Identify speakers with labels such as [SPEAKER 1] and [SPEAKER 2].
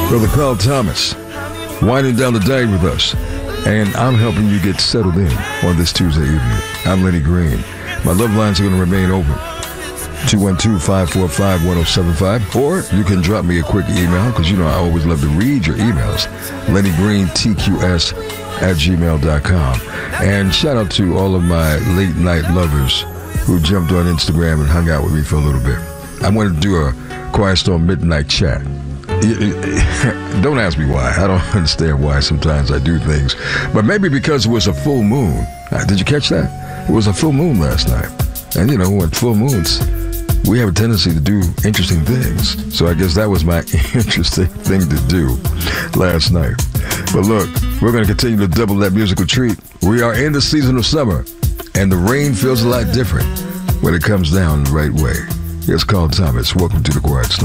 [SPEAKER 1] Brother Carl Thomas, winding down the day with us. And I'm helping you get settled in on this Tuesday evening. I'm Lenny Green. My love lines are going to remain open. 212-545-1075. Or you can drop me a quick email, because you know I always love to read your emails. LennyGreenTQS@gmail.com. And shout out to all of my late night lovers who jumped on Instagram and hung out with me for a little bit. I wanted to do a Quiet Storm midnight chat. Don't ask me why. I don't understand why sometimes I do things. But maybe because it was a full moon. Did you catch that? It was a full moon last night. And you know, with full moons, we have a tendency to do interesting things. So I guess that was my interesting thing to do last night. But look, we're going to continue to double that musical treat. We are in the season of summer, and the rain feels a lot different when it comes down the right way. Here's Carl Thomas. Welcome to the Quiet Storm.